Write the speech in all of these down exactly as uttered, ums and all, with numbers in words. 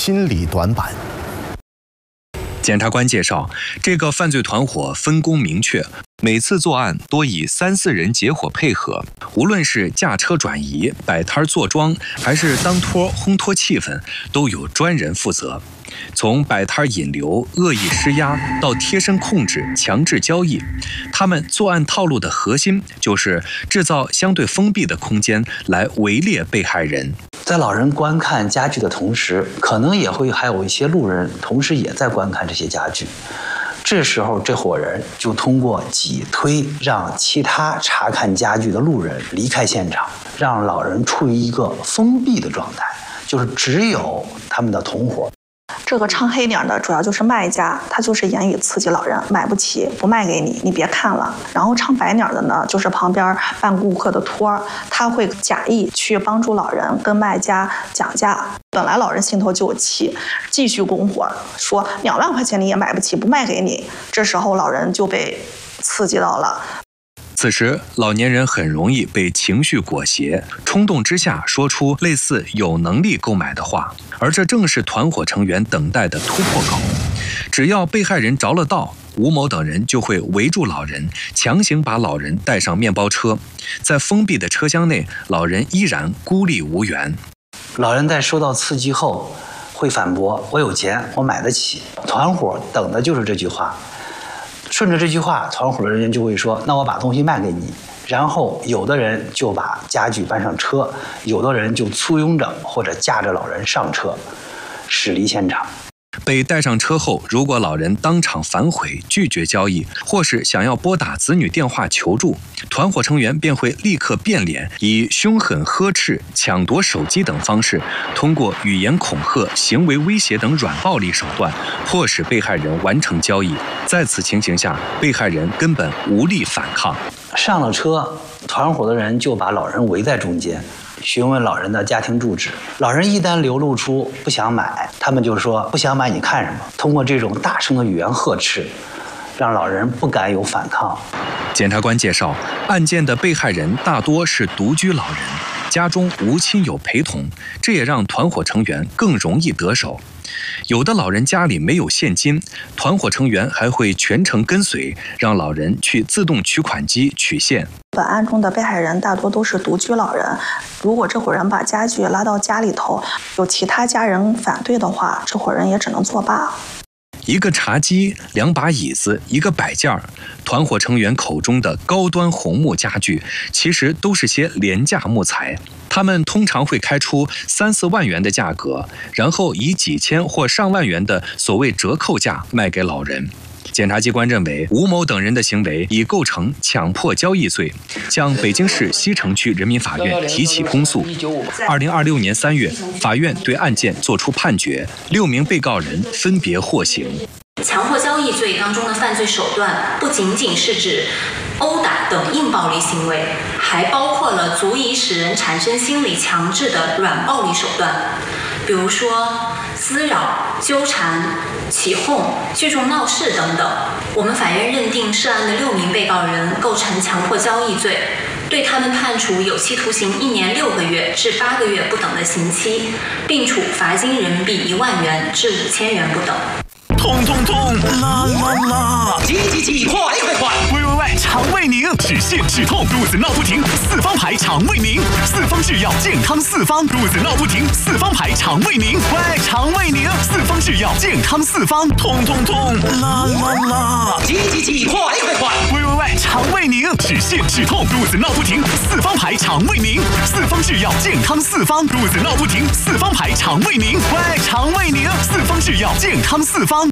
心理短板。 检察官介绍，这个犯罪团伙分工明确，每次作案多以三四人结伙配合，无论是驾车转移、摆摊坐庄，还是当托烘托气氛，都有专人负责。从摆摊引流、恶意施压到贴身控制、强制交易，他们作案套路的核心就是制造相对封闭的空间来围猎被害人。 在老人观看家具的同时，可能也会还有一些路人同时也在观看这些家具。这时候，这伙人就通过挤推，让其他查看家具的路人离开现场，让老人处于一个封闭的状态，就是只有他们的同伙。 这个唱黑点的主要就是卖家，他就是言语刺激老人，买不起不卖给你，你别看了。然后唱白点的呢，就是旁边扮顾客的托儿，他会假意去帮助老人跟卖家讲价。本来老人心头就有气，继续拱火，说两万块钱你也买不起，不卖给你。这时候老人就被刺激到了。 此时，老年人很容易被情绪裹挟，冲动之下说出类似有能力购买的话，而这正是团伙成员等待的突破口。只要被害人着了道，吴某等人就会围住老人，强行把老人带上面包车。在封闭的车厢内，老人依然孤立无援。 老人在受到刺激后，会反驳：“我有钱，我买得起。”团伙等的就是这句话。顺着这句话，团伙的人员就会说：“那我把东西卖给你。”然后有的人就把家具搬上车，有的人就簇拥着或者架着老人上车，驶离现场。 被带上车后，如果老人当场反悔、拒绝交易，或是想要拨打子女电话求助，团伙成员便会立刻变脸，以凶狠呵斥、抢夺手机等方式，通过语言恐吓、行为威胁等软暴力手段，迫使被害人完成交易。在此情形下，被害人根本无力反抗。 上了车，团伙的人就把老人围在中间，询问老人的家庭住址。老人一旦流露出不想买，他们就说不想买你看什么？通过这种大声的语言呵斥，让老人不敢有反抗。 检察官介绍，案件的被害人大多是独居老人，家中无亲友陪同，这也让团伙成员更容易得手。有的老人家里没有现金，团伙成员还会全程跟随，让老人去自动取款机取现。 本案中的被害人大多都是独居老人，如果这伙人把家具拉到家里头，有其他家人反对的话，这伙人也只能作罢。 一个茶几、两把椅子、一个摆件儿，团伙成员口中的高端红木家具，其实都是些廉价木材。他们通常会开出三四万元的价格，然后以几千或上万元的所谓折扣价卖给老人。检察机关认为，吴某等人的行为已构成强迫交易罪，向北京市西城区人民法院提起公诉。二零二六年三月，法院对案件作出判决，六名被告人分别获刑。 强迫交易罪当中的犯罪手段不仅仅是指殴打等硬暴力行为，还包括了足以使人产生心理强制的软暴力手段，比如说滋扰、纠缠、起哄、聚众闹事等等。我们法院认定涉案的六名被告人构成强迫交易罪，对他们判处有期徒刑一年六个月至八个月不等的刑期，并处罚金人民币一万元至五千元不等。 痛痛痛，啦啦啦！ 急急急，快快快！ 喂喂喂，肠胃宁，止泻止痛，肚子闹不停，四方牌肠胃宁，四方制药健康四方，肚子闹不停，四方牌肠胃宁，喂，肠胃宁，四方制药健康四方，痛痛痛，啦啦啦！ 急急急，快快快！ 喂喂喂，肠胃宁，止泻止痛，肚子闹不停，四方牌肠胃宁，四方制药健康四方，肚子闹不停，四方牌肠胃宁，喂，肠胃宁，四方制药健康四方。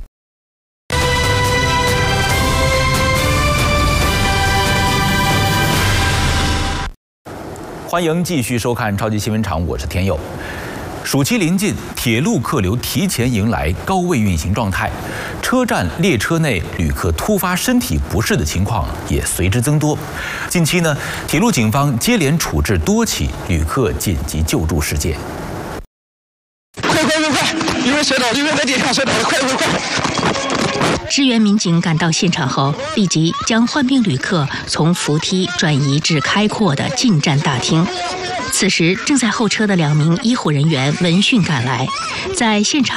欢迎继续收看超级新闻场，我是田佑。暑期临近，铁路客流提前迎来高位运行状态，车站列车内旅客突发身体不适的情况也随之增多。近期呢，铁路警方接连处置多起旅客紧急救助事件。 快快快快！有人摔倒，有人在地上摔倒了，快快快！ 支援民警赶到现场后，立即将患病旅客从扶梯转移至开阔的进站大厅。此时，正在候车的两名医护人员闻讯赶来，在现场